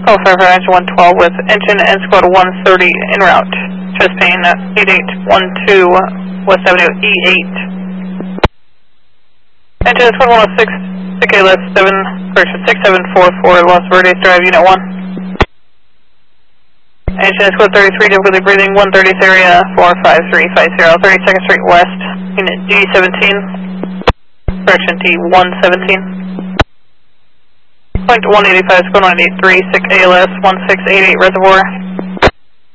Call Firefighter Engine 112 with engine and squad 130 en route. Chest pain 8812 West Avenue E8. Engine squad 106, KLS 6744 Los Verdes Drive, Unit 1. Engine squad 33, difficulty breathing 130th area 45350, 32nd Street West, Unit D17. Correction D117. Point 185, squad 183, sick ALS 1688 Reservoir.